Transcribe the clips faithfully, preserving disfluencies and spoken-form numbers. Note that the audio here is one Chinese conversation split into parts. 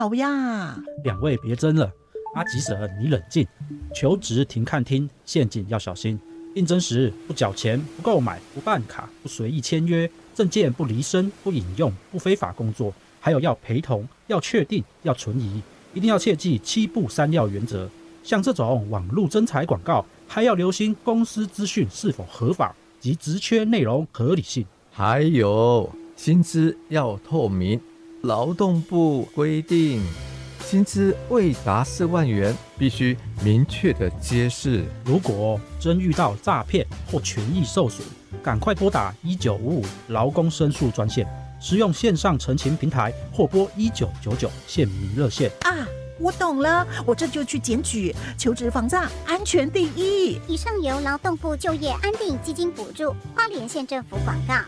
好呀。 两位别争了，阿吉婶你冷静，求职停看听，陷阱要小心。应征时不缴钱、不购买、不办卡、不随意签约，证件不离身、不引用、不非法工作，还有要陪同、要确定、要存疑，一定要切记七不三要原则。像这种网络征才广告，还要留心公司资讯是否合法及职缺内容合理性。 还有薪资要透明，劳动部规定薪资未达四万元，必须明确的揭示。 如果真遇到诈骗或权益受损，赶快拨打一九五五劳工申诉专线，使用线上陈情平台或拨一九九九县民热线。 啊，我懂了，我这就去检举，求职防诈，安全第一。 以上由劳动部就业安定基金补助，花莲县政府广告。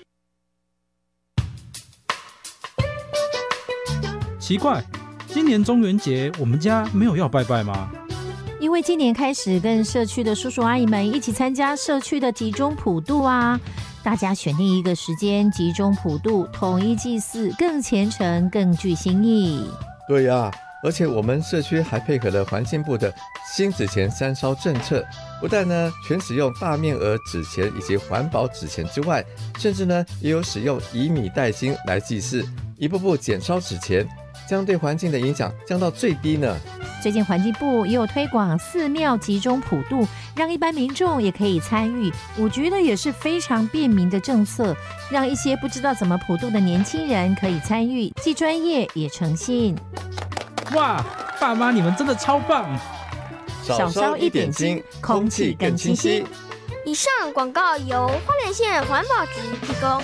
奇怪，今年中元节我们家没有要拜拜吗？ 因为今年开始跟社区的叔叔阿姨们一起参加社区的集中普渡啊，大家选定一个时间集中普渡，统一祭祀，更虔诚更具新意。 对呀、啊，而且我们社区还配合了环境部的新纸钱三烧政策，不但呢全使用大面额纸钱以及环保纸钱之外，甚至呢也有使用以米代金来祭祀，一步步减烧纸钱，将对环境的影响降到最低呢。 最近环境部也有推广寺庙集中普渡，让一般民众也可以参与，我觉得也是非常便民的政策，让一些不知道怎么普渡的年轻人可以参与，既专业也诚信。 哇，爸妈你们真的超棒！ 少烧一点金，空气更清晰。 以上广告由花莲县环保局提供。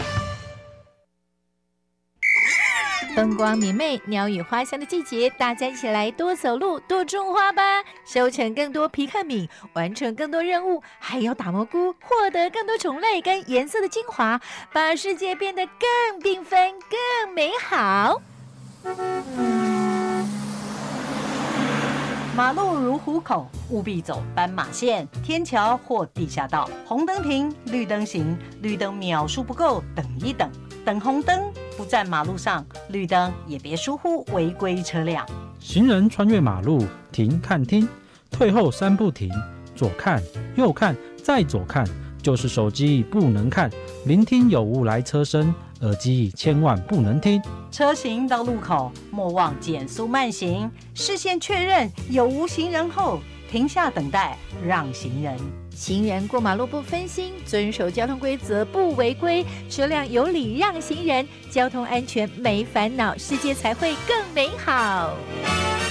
风光明媚，鸟语花香的季节，大家一起来多走路，多种花吧，收成更多皮克敏，完成更多任务，还有打蘑菇，获得更多种类跟颜色的精华，把世界变得更缤纷、更美好。 马路如虎口，务必走斑马线、天桥或地下道。红灯停，绿灯行，绿灯秒数不够，等一等。等红灯，不站马路上，绿灯也别疏忽违规车辆。 行人穿越马路，停看听，退后三步停，左看右看再左看，就是手机不能看，聆听有无来车声，耳机千万不能听。 车行到路口，莫忘减速慢行，视线确认有无行人后，停下等待，让行人。 行人过马路不分心，遵守交通规则不违规，车辆有礼让行人，交通安全没烦恼，世界才会更美好。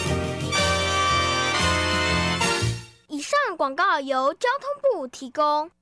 以上广告由交通部提供。